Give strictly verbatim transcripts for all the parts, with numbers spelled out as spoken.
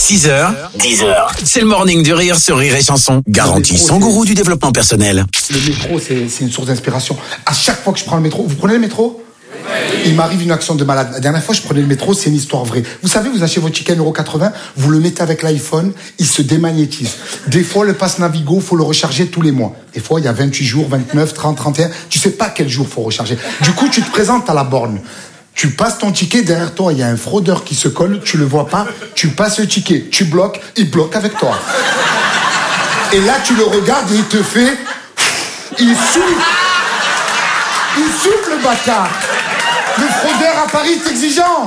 six heures, dix heures. C'est le morning du rire sur Rire et Chanson. Garantie sans gourou du développement personnel. Le métro, c'est, c'est une source d'inspiration. À chaque fois que je prends le métro, vous prenez le métro ? Il m'arrive une action de malade. La dernière fois, je prenais le métro, c'est une histoire vraie. Vous savez, vous achetez votre ticket un euro quatre-vingts, vous le mettez avec l'iPhone, il se démagnétise. Des fois, le pass Navigo, faut le recharger tous les mois. Des fois, il y a vingt-huit jours, vingt-neuf, trente, trente et un. Tu sais pas quel jour faut recharger. Du coup, tu te présentes à la borne. Tu passes ton ticket, derrière toi, il y a un fraudeur qui se colle, tu le vois pas, tu passes le ticket, tu bloques, il bloque avec toi. Et là, tu le regardes et il te fait... Il souffle. Il souffle, le bâtard. Le fraudeur à Paris est exigeant.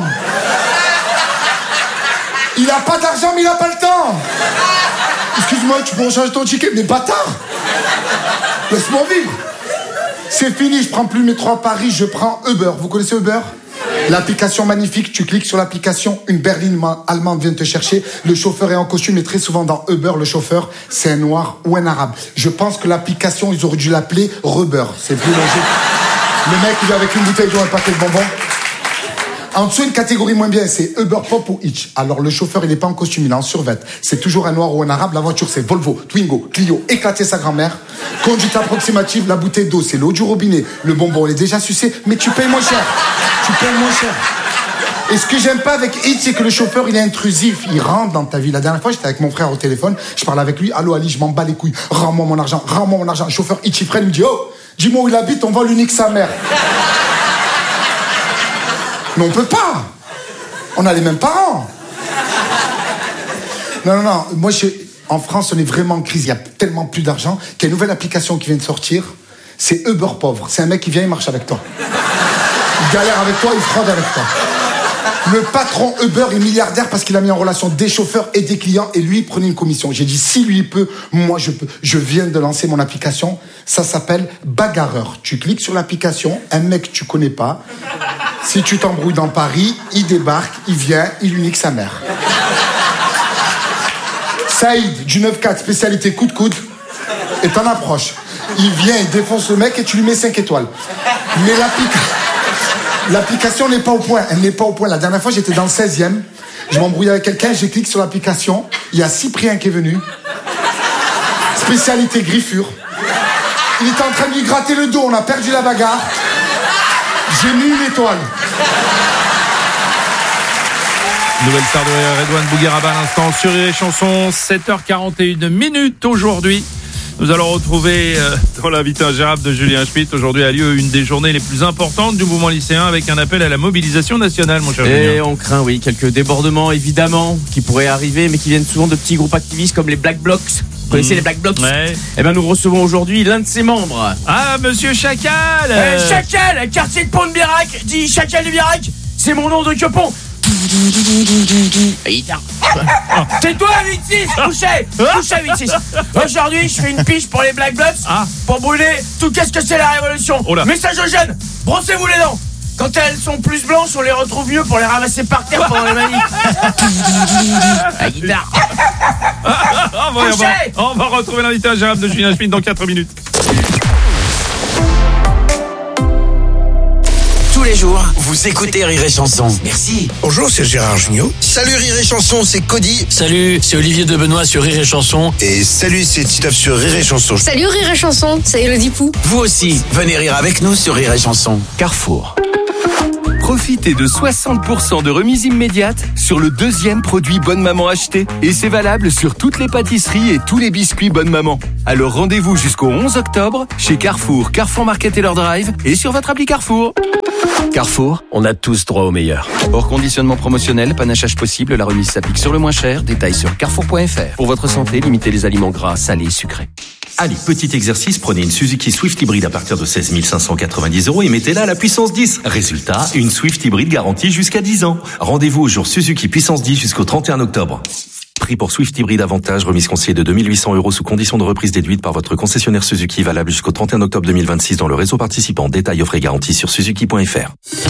Il a pas d'argent, mais il a pas le temps. Excuse-moi, tu peux recharger ton ticket? Mais bâtard, laisse-moi vivre. C'est fini, je prends plus le métro à Paris, je prends Uber. Vous connaissez Uber? L'application magnifique, tu cliques sur l'application, une berline allemande vient te chercher, le chauffeur est en costume et très souvent dans Uber, le chauffeur, c'est un noir ou un arabe. Je pense que l'application, ils auraient dû l'appeler Rubber, c'est plus logique. Le mec, il vient avec une bouteille d'eau, un paquet de bonbons. En dessous, une catégorie moins bien, c'est Uber Pop ou Hitch. Alors, le chauffeur, il n'est pas en costume, il est en survêt. C'est toujours un noir ou un arabe. La voiture, c'est Volvo, Twingo, Clio, éclater sa grand-mère. Conduite approximative, la bouteille d'eau, c'est l'eau du robinet. Le bonbon, il est déjà sucé, mais tu payes moins cher. Tu payes moins cher. Et ce que j'aime pas avec Hitch, c'est que le chauffeur, il est intrusif. Il rentre dans ta vie. La dernière fois, j'étais avec mon frère au téléphone. Je parle avec lui. Allô, Ali, je m'en bats les couilles. Rends-moi mon argent, rends-moi mon argent. Le chauffeur Hitch, il freine, il me dit, oh, dis-moi où il habite, on vole unique sa mère. Mais on peut pas. On a les mêmes parents. Non, non, non. Moi, je... en France, on est vraiment en crise. Il y a tellement plus d'argent qu'il y a une nouvelle application qui vient de sortir. C'est Uber Pauvre. C'est un mec qui vient, il marche avec toi. Il galère avec toi, il fraude avec toi. Le patron Uber est milliardaire parce qu'il a mis en relation des chauffeurs et des clients et lui, il prenait une commission. J'ai dit, si lui il peut, moi je peux. Je viens de lancer mon application. Ça s'appelle Bagarreur. Tu cliques sur l'application, un mec que tu connais pas. Si tu t'embrouilles dans Paris, il débarque, il vient, il unique sa mère. Saïd, du neuf quatre, spécialité coup de coude, et t'en approches. Il vient, il défonce le mec et tu lui mets cinq étoiles. Mais l'application... L'application n'est pas au point, elle n'est pas au point. La dernière fois, j'étais dans le seizième, je m'embrouillais avec quelqu'un, j'ai cliqué sur l'application, il y a Cyprien qui est venu, spécialité griffure. Il était en train de lui gratter le dos, on a perdu la bagarre. J'ai mis une étoile. Nouvelle star de Rire, Redouane Bougueraba à l'instant sur Rire et Chanson, sept heures quarante et une minutes aujourd'hui. Nous allons retrouver euh, dans l'invité ingérable de Julien Schmitt. Aujourd'hui a lieu une des journées les plus importantes du mouvement lycéen avec un appel à la mobilisation nationale, mon cher Julien. Et on craint, oui, quelques débordements évidemment qui pourraient arriver, mais qui viennent souvent de petits groupes activistes comme les Black Blocs. Vous connaissez mmh. les Black Blocs? Ouais. Eh ben nous recevons aujourd'hui l'un de ses membres. Ah, Monsieur Chacal. euh... euh, Chacal, quartier de Pont-de-Birac, dit Chacal de Birac. C'est mon nom de Quepon. C'est toi, huit six, couchez, couchez, huit six. Aujourd'hui, je fais une piche pour les Black Blocs ah. pour brûler tout qu'est-ce que c'est la révolution. Oh message aux jeunes, brossez-vous les dents. Quand elles sont plus blanches, on les retrouve mieux pour les ramasser par terre pendant les manifs. La guitare. on, va, on, va, on va retrouver l'invité ingérable de Julien Schmitt dans quatre minutes. Tous les jours, vous écoutez Rire et Chanson. Merci. Bonjour, c'est Gérard Jugnot. Salut Rire et Chanson, c'est Cody. Salut, c'est Olivier de Benoît sur Rire et Chanson. Et salut, c'est Titoff sur Rire et Chanson. Salut Rire et Chanson, c'est Elodie Pou. Vous aussi, venez rire avec nous sur Rire et Chanson. Carrefour. Profitez de soixante pour cent de remise immédiate sur le deuxième produit Bonne Maman acheté. Et c'est valable sur toutes les pâtisseries et tous les biscuits Bonne Maman. Alors rendez-vous jusqu'au onze octobre chez Carrefour, Carrefour Market et leur Drive et sur votre appli Carrefour. Carrefour, on a tous droit au meilleur. Hors conditionnement promotionnel, panachage possible, la remise s'applique sur le moins cher. Détails sur carrefour point f r. Pour votre santé, limitez les aliments gras, salés et sucrés. Allez, petit exercice, prenez une Suzuki Swift hybride à partir de seize mille cinq cent quatre-vingt-dix euros et mettez-la à la puissance dix. Résultat, une Swift hybride garantie jusqu'à dix ans. Rendez-vous au jour Suzuki puissance dix jusqu'au trente et un octobre. Prix pour Swift hybride avantage, remise conseillée de deux mille huit cents euros sous condition de reprise déduite par votre concessionnaire Suzuki, valable jusqu'au trente et un octobre deux mille vingt-six dans le réseau participant. Détails offre et garantie sur suzuki point f r.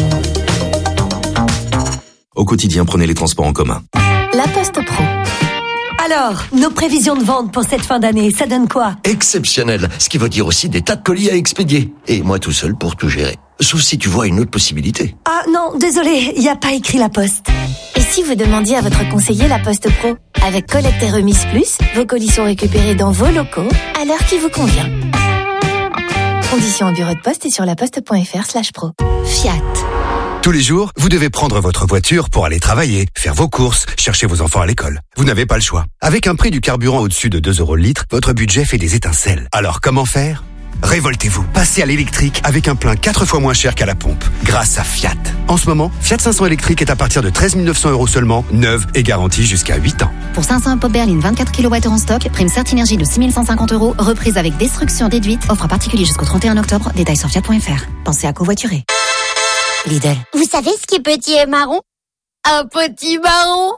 Au quotidien, prenez les transports en commun. La Poste Pro. Alors, nos prévisions de vente pour cette fin d'année, ça donne quoi? Exceptionnel, ce qui veut dire aussi des tas de colis à expédier. Et moi tout seul pour tout gérer. Sauf si tu vois une autre possibilité. Ah non, désolé, il n'y a pas écrit La Poste. Et si vous demandiez à votre conseiller La Poste Pro? Avec Collecte et Remise Plus, vos colis sont récupérés dans vos locaux à l'heure qui vous convient. Conditions au bureau de poste et sur laposte.fr slash pro. Fiat. Tous les jours, vous devez prendre votre voiture pour aller travailler, faire vos courses, chercher vos enfants à l'école. Vous n'avez pas le choix. Avec un prix du carburant au-dessus de deux euros le litre, votre budget fait des étincelles. Alors comment faire ? Révoltez-vous. Passez à l'électrique avec un plein quatre fois moins cher qu'à la pompe. Grâce à Fiat. En ce moment, Fiat cinq cents électrique est à partir de treize mille neuf cents euros seulement, neuve et garantie jusqu'à huit ans. Pour cinq cents pop berline vingt-quatre kilowattheures en stock, prime Certinergie de six mille cent cinquante euros, reprise avec destruction déduite, offre à particulier jusqu'au trente et un octobre, détails sur fiat point f r. Pensez à covoiturer. Lidl. Vous savez ce qui est petit et marron ? Un petit marron.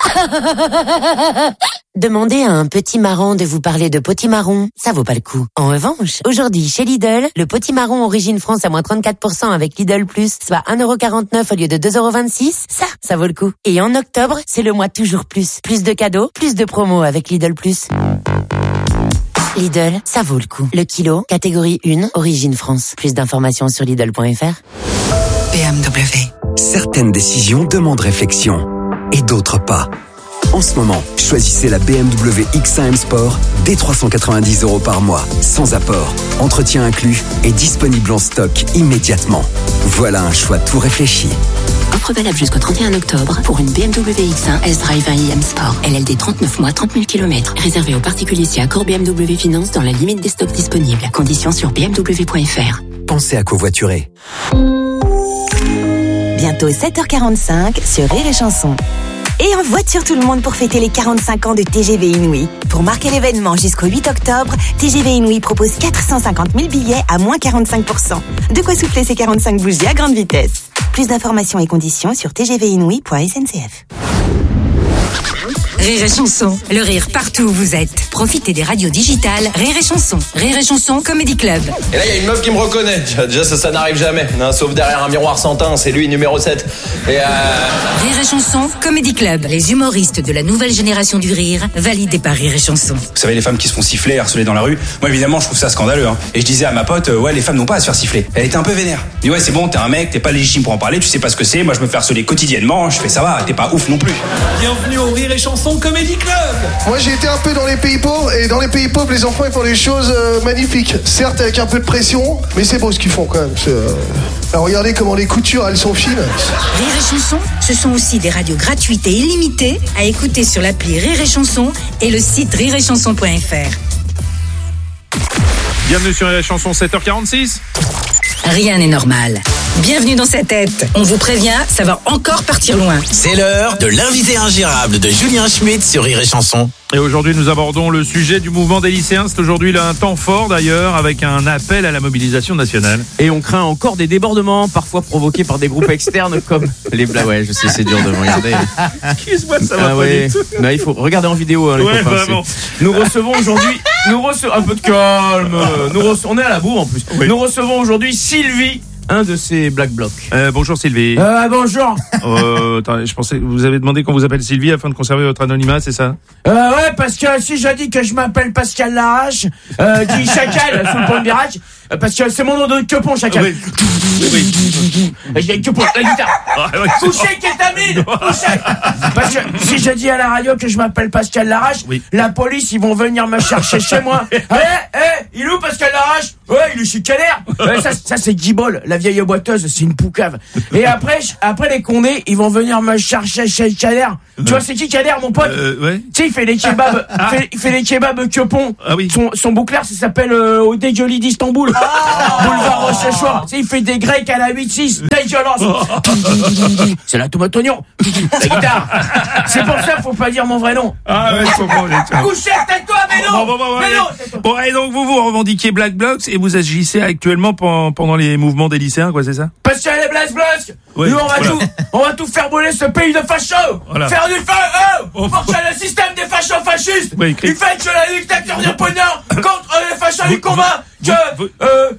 Demandez à un petit marron de vous parler de potimarron, ça vaut pas le coup. En revanche, aujourd'hui chez Lidl, le potimarron Origine France à moins trente-quatre pour cent avec Lidl Plus, soit un euro quarante-neuf au lieu de deux euros vingt-six, ça, ça vaut le coup. Et en octobre, c'est le mois toujours plus. Plus de cadeaux, plus de promos avec Lidl Plus. Lidl, ça vaut le coup. Le kilo, catégorie un, Origine France. Plus d'informations sur Lidl point f r. B M W. Certaines décisions demandent réflexion et d'autres pas. En ce moment, choisissez la B M W X un M Sport dès trois cent quatre-vingt-dix euros par mois, sans apport, entretien inclus et disponible en stock immédiatement. Voilà un choix tout réfléchi. Offre valable jusqu'au trente et un octobre pour une B M W X un S-Drive un i M Sport. L L D trente-neuf mois, trente mille kilomètres. Réservé aux particuliers si accord B M W Finance dans la limite des stocks disponibles. Conditions sur b m w point f r. Pensez à covoiturer. Bientôt sept heures quarante-cinq sur Rire et Chanson. Et en voiture tout le monde pour fêter les quarante-cinq ans de T G V Inouï. Pour marquer l'événement jusqu'au huit octobre, T G V Inouï propose quatre cent cinquante mille billets à moins quarante-cinq pour cent. De quoi souffler ces quarante-cinq bougies à grande vitesse. Plus d'informations et conditions sur t g v inouï point s n c f. Rire et Chanson, le rire partout où vous êtes. Profitez des radios digitales Rire et Chanson. Rire et Chanson Comedy Club. Et là, il y a une meuf qui me reconnaît. Déjà, ça, ça n'arrive jamais. Non, sauf derrière un miroir sans teint, c'est lui, numéro sept. Et euh... Rire et Chanson Comedy Club. Les humoristes de la nouvelle génération du rire, validés par Rire et Chanson. Vous savez, les femmes qui se font siffler, harceler dans la rue. Moi, évidemment, je trouve ça scandaleux. Hein. Et je disais à ma pote, euh, ouais, les femmes n'ont pas à se faire siffler. Elle était un peu vénère. Je dis, ouais, c'est bon, t'es un mec, t'es pas légitime pour en parler, tu sais pas ce que c'est. Moi, je me fais harceler quotidiennement. Je fais, ça va, t'es pas ouf non plus. Bienvenue au Rire et Chanson Comedy Club. Moi j'ai été un peu dans les pays pauvres et dans les pays pauvres les enfants ils font des choses euh, magnifiques. Certes avec un peu de pression, mais c'est beau ce qu'ils font quand même. Euh... Alors regardez comment les coutures elles sont fines. Rire et Chanson, ce sont aussi des radios gratuites et illimitées à écouter sur l'appli Rire et Chanson et le site rire et chanson point f r. Bienvenue sur Rire et Chanson, sept heures quarante-six. Rien n'est normal. Bienvenue dans sa tête. On vous prévient, ça va encore partir loin. C'est l'heure de l'invité ingérable de Julien Schmitt sur Rire et Chanson. Et aujourd'hui, nous abordons le sujet du mouvement des lycéens. C'est aujourd'hui là un temps fort d'ailleurs, avec un appel à la mobilisation nationale. Et on craint encore des débordements, parfois provoqués par des groupes externes comme les blagues. Ouais, je sais, c'est dur de me regarder. Excuse-moi, ça va ah, pas ouais. du tout. Non, il faut regarder en vidéo, hein, les ouais, copains. Vraiment. Nous recevons aujourd'hui, nous recevons un peu de calme. Nous rece... On est à la bourre en plus. Oui. Nous recevons aujourd'hui Sylvie. Un de ces Black Blocs. Euh, bonjour Sylvie. Euh, bonjour. Euh, attendez, je pensais que vous avez demandé qu'on vous appelle Sylvie afin de conserver votre anonymat, c'est ça? Euh, ouais, parce que si je dis que je m'appelle Pascal Larache, euh, dit Chacal, sous le pont de virage, euh, parce que c'est mon nom de quepon, Chacal. Oui. Oui. J'ai une quepon, la guitare. Couchez, kétamine, couchez. Parce que si je dis à la radio que je m'appelle Pascal Larache, oui. La police, ils vont venir me chercher chez moi. Eh, eh, il est où Pascal Larache? Ouais, il est chez Calère. Ouais, ça, ça c'est Guy Bol, la vieille boiteuse, c'est une poucave. Et après, après les condés, ils vont venir me chercher chez Calère. Tu vois, c'est qui Calère, mon pote? euh, ouais. Tu sais, il fait les kebabs, ah. fait, il fait les kebabs quepon. Ah oui. Son, son bouclair, ça s'appelle euh, au dégueulis d'Istanbul. Ah. Boulevard Rochechouart. Tu sais, il fait des grecs à la huit six. Dégueulasse. C'est la tomate oignon. La guitare. C'est pour ça, faut pas dire mon vrai nom. Ah ouais, je comprends. Couchez, tais-toi, mais non. Bon, bon, bon, mais non. Bon, et donc vous vous revendiquez Black Blocs et vous agissez actuellement pendant les mouvements des lycéens, quoi, c'est ça? Parce qu'il y a les Black Blocs. Oui, nous, on va voilà. tout, on va tout faire brûler ce pays de fachos. Voilà. Faire du feu, oh, pour que le système des fachos fascistes. Oui, il fait que la dictature du pognon contre les fachos du combat. Que, vous, euh,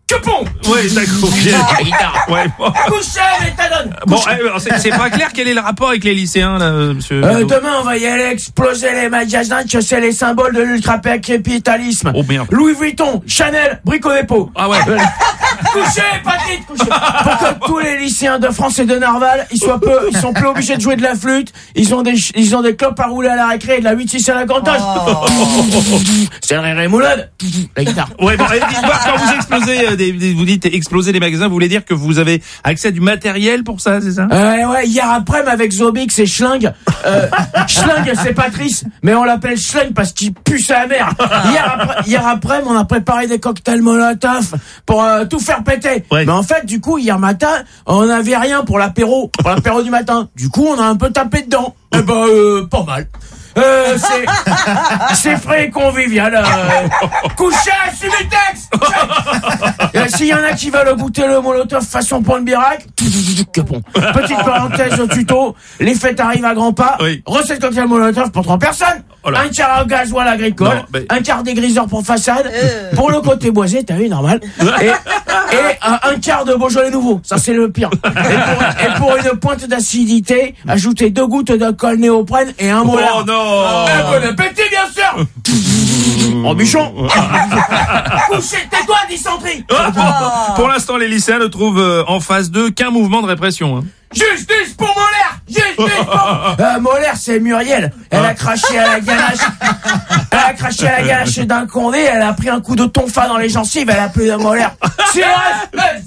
Que pont. Ouais, d'accord. La guitare. Ouais. Bon, Couchez, méthadone. bon eh, alors, c'est, c'est pas clair quel est le rapport avec les lycéens, là, monsieur. Euh, Bédo. demain, on va y aller exploser les magasins que c'est les symboles de l'ultra-capitalisme. Oh merde. Louis Vuitton, Chanel, Brico Dépôt. Ah ouais. Euh, couchez, Patrick, couchez. Pour que tous les lycéens de France et de Narval, ils soient peu, ils sont plus obligés de jouer de la flûte. Ils ont des, ils ont des clopes à rouler à la récré et de la huit six à la cantoche. Oh. C'est le Réré Moulade. La guitare. Ouais, bon, dites-moi, quand vous explosez, euh, des, des- vous dites exploser les magasins, vous voulez dire que vous avez accès à du matériel pour ça, c'est ça? Euh, ouais, hier après-midi avec Zobix et Schling. Euh, Schling, c'est Patrice, mais on l'appelle Schling parce qu'il pue sa mère. Hier après, hier après on a préparé des cocktails Molotov pour euh, tout faire péter. Ouais. Mais en fait, du coup, hier matin, on n'avait rien pour l'apéro, pour l'apéro du matin. Du coup, on a un peu tapé dedans. Eh ben, euh, pas mal. Euh, c'est, c'est frais et convivial. Euh, couchez, Subutex! Euh, S'il y en a qui veulent goûter le Molotov façon point de birac, que bon. Petite parenthèse au tuto, les fêtes arrivent à grands pas. Oui. Recette cocktail Molotov pour trois personnes. Oh là. Un quart à gasoil agricole, Non, mais- un quart dégriseur pour façade. Pour le côté boisé, t'as vu, normal. Et, et euh, un quart de Beaujolais nouveau. Ça, c'est le pire. Et pour, et pour une pointe d'acidité, ajoutez deux gouttes d'alcool néoprène et un molar. Oh non. Un bon appétit, bien sûr. En bichon. Couchez, tais-toi, dysenterie. Pour l'instant, les lycéens ne trouvent euh, en phase deux qu'un mouvement de répression. Hein. Justice pour Molaire. Justice pour... Euh, Molaire, c'est Muriel. Elle a craché à la ganache. Elle a craché à la ganache d'un condé. Elle a pris un coup de tonfa dans les gencives. Elle a plus de Molaire. Silence.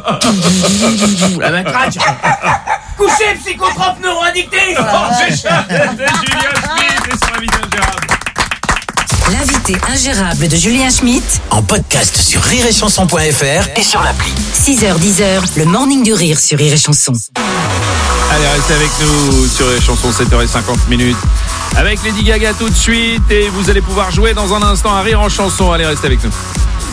La main craque. Couchez, psychotrope neuroaddictif. C'est Julien Schmitt et son invité ingérable. L'invité ingérable de Julien Schmitt. En podcast sur rire et chanson point f r et sur l'appli. six heures dix, le morning du rire sur Rire et Chanson. Allez, restez avec nous sur les chansons sept heures cinquante minutes. Avec Lady Gaga tout de suite. Et vous allez pouvoir jouer dans un instant à Rire en chanson. Allez, restez avec nous.